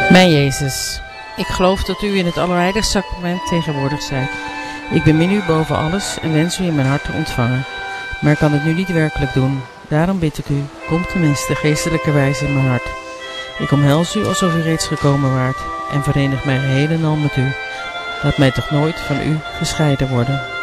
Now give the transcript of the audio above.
Mijn Jezus, ik geloof dat u in het allerheiligste sacrament tegenwoordig zijt. Ik bemin u boven alles en wens u in mijn hart te ontvangen. Maar ik kan het nu niet werkelijk doen. Daarom bid ik u, kom tenminste geestelijke wijze in mijn hart. Ik omhels u alsof u reeds gekomen waart en verenig mij geheel en al met u. Laat mij toch nooit van u gescheiden worden.